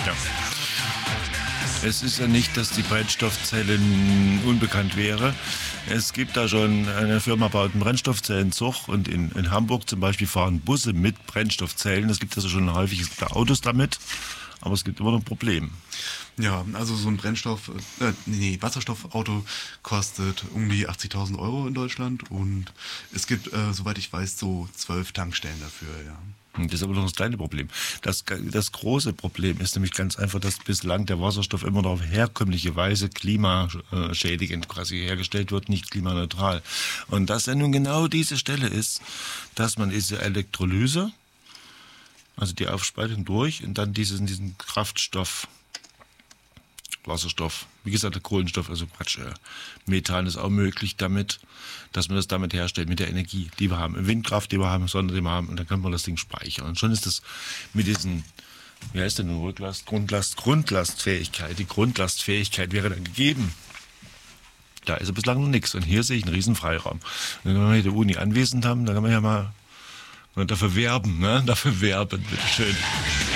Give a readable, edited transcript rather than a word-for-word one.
Ja. Es ist ja nicht, dass die Brennstoffzelle unbekannt wäre. Es gibt da schon, eine Firma baut einen Brennstoffzellenzug und in Hamburg zum Beispiel fahren Busse mit Brennstoffzellen. Es gibt also schon häufig Autos damit, aber es gibt immer noch ein Problem. Ja, also so ein Wasserstoffauto kostet um die 80.000 Euro in Deutschland und es gibt, soweit ich weiß, so 12 Tankstellen dafür, ja. Das ist aber noch das kleine Problem. Das große Problem ist nämlich ganz einfach, dass bislang der Wasserstoff immer noch auf herkömmliche Weise klimaschädigend quasi hergestellt wird, nicht klimaneutral. Und dass ja nun genau diese Stelle ist, dass man diese Elektrolyse, also die Aufspaltung durch und dann diesen Kraftstoff, Wasserstoff, wie gesagt, der Kohlenstoff, also Methan ist auch möglich damit, dass man das damit herstellt, mit der Energie, die wir haben, Windkraft, die wir haben, Sonne, die wir haben, und dann kann man das Ding speichern. Und schon ist das mit diesen, wie heißt denn Rücklast, Grundlastfähigkeit, die Grundlastfähigkeit wäre dann gegeben. Da ist ja bislang noch nichts. Und hier sehe ich einen riesen Freiraum. Und wenn wir hier die Uni anwesend haben, dann kann man ja mal dafür werben, bitteschön.